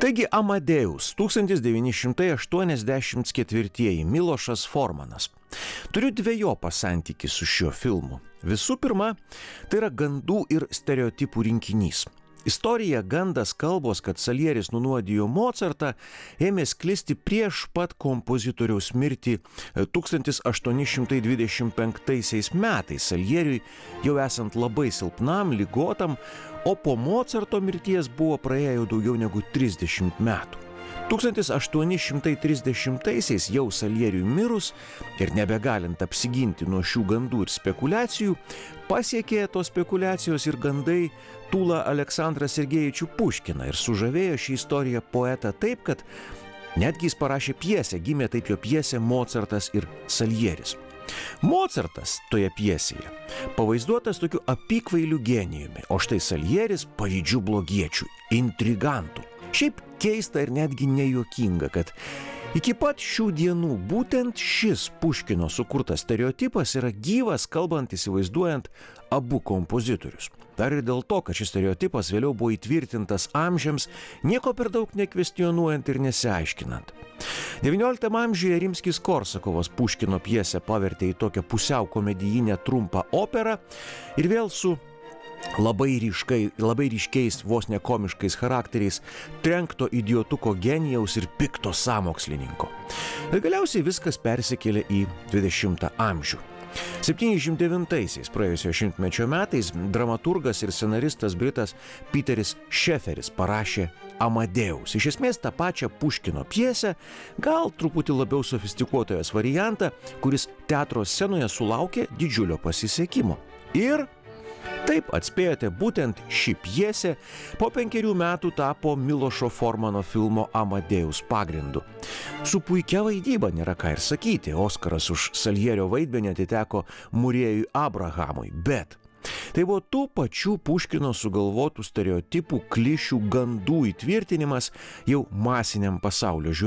Taigi Amadėjus, 1984 Milošas Formanas. Turiu dvejopą santykį su šiuo filmu. Visų pirma, tai yra gandų ir stereotipų rinkinys. Istorija, gandas, kalbos, kad Salieris nunuodijo Mocartą, ėmė sklisti prieš pat kompozitoriaus mirtį 1825 metais, Salieriui jau esant labai silpnam, ligotam, o po Mocarto mirties buvo praėję jau daugiau negu 30 metų. 1830-aisiais jau Salieriui mirus ir nebegalint apsiginti nuo šių gandų ir spekulacijų, pasiekė tos spekulacijos ir gandai Tūlą Aleksandrą Sergejevičių Puškiną ir sužavėjo šį istoriją poetą taip, kad netgi jis parašė pjesę, gimė taip jo pjesė Mocartas ir Salieris. Mocartas toje pjesėje pavaizduotas tokiu apykvailiu genijumi, o štai Salieris pavydžiu blogiečiu, intrigantu. Šiaip keista ir netgi nejuokinga, kad iki pat šių dienų būtent šis Puškino sukurtas stereotipas yra gyvas, kalbant įsivaizduojant abu kompozitorius. Dar ir dėl to, kad šis stereotipas vėliau buvo įtvirtintas amžiams, nieko per daug nekvestionuojant ir nesiaiškinant. XIX amžiuje Rimskis-Korsakovas Puškino pjesę pavertė į tokią pusiau komedijinę trumpą operą ir vėl su labai ryškiais, vos ne komiškais charakteriais trenkto idiotuko genijaus ir pikto sąmokslininko. Ir galiausiai viskas persikėlė į 20 amžių. 79-aisiais praėjusio šimtmečio metais dramaturgas ir scenaristas britas Peteris Šeferis parašė Amadėjus. Iš esmės tą pačią Puškino pjesę, gal truputį labiau sofistikuotojas variantą, kuris teatro scenoje sulaukė didžiulio pasisekimo. Ir taip, atspėjote, būtent ši pjesė po 5 metų tapo Milošo Formano filmo Amadėjus pagrindu. Su puikia vaidyba nėra ką ir sakyti, Oskaras už Salierio vaidmenį atiteko Muriejui Abrahamui, bet tai buvo tų pačių Puškino sugalvotų stereotipų, klišių, gandų įtvirtinimas jau masiniam pasaulio žiūrovui.